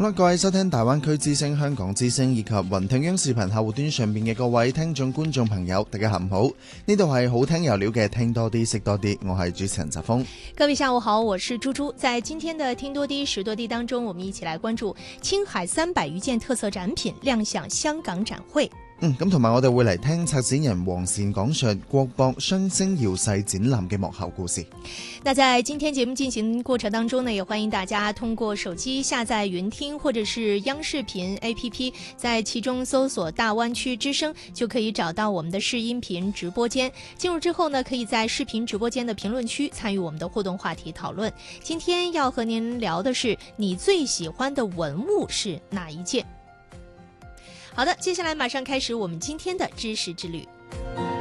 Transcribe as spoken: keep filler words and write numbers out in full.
好啦，各位收聽大灣區之聲、香港之聲以及雲聽央視頻客戶端上邊嘅各位聽眾觀眾朋友，大家下午好，呢度係好聽有料嘅聽多啲識多啲，我係主持人澤峰。 各位下午好，我是豬豬。在今天的聽多啲識多啲當中，我們一起來關注青海三百餘件特色展品亮相香港展會。 嗯，咁同埋我哋會嚟聽策展人黃善講述國博雙星耀世展覽嘅幕後故事。 那在今天節目進行過程當中呢，也歡迎大家通過手機下載雲聽或者是央視頻 A P P， 在其中搜索大灣區之聲，就可以找到我們的視音頻直播間。進入之後呢，可以在視頻直播間的評論區參與我們的互動話題討論。今天要和您聊的是，你最喜歡的文物是哪一件？好的，接下來馬上開始我們今天的知識之旅。